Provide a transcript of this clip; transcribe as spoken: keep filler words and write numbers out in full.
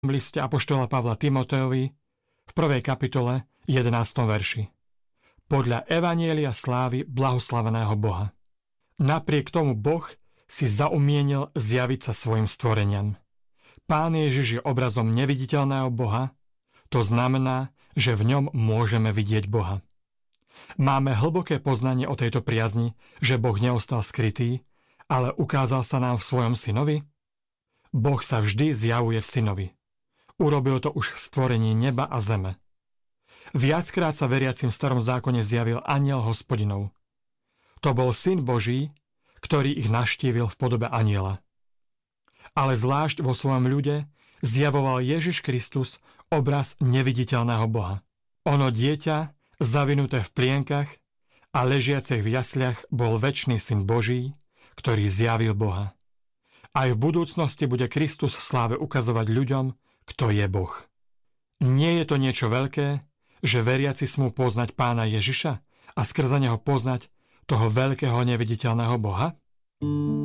liste apoštola Pavla Timotejovi v prvej kapitole jedenástom verši. Podľa evanjelia slávy blahoslaveného Boha. Napriek tomu Boh si zaumienil zjaviť sa svojim stvoreniam. Pán Ježiš je obrazom neviditeľného Boha, to znamená, že v ňom môžeme vidieť Boha. Máme hlboké poznanie o tejto priazni, že Boh neostal skrytý, ale ukázal sa nám v svojom synovi? Boh sa vždy zjavuje v synovi. Urobil to už v stvorení neba a zeme. Viackrát sa veriacim v starom zákone zjavil anjel Hospodinov. To bol syn Boží, ktorý ich navštívil v podobe anjela. Ale zvlášť vo svojom ľude zjavoval Ježiš Kristus obraz neviditeľného Boha. Ono dieťa, zavinuté v plienkach a ležiace v jasliach, bol večný syn Boží, ktorý zjavil Boha. Aj v budúcnosti bude Kristus v sláve ukazovať ľuďom, kto je Boh. Nie je to niečo veľké, že veriaci smú poznať Pána Ježiša a skrze neho poznať toho veľkého neviditeľného Boha?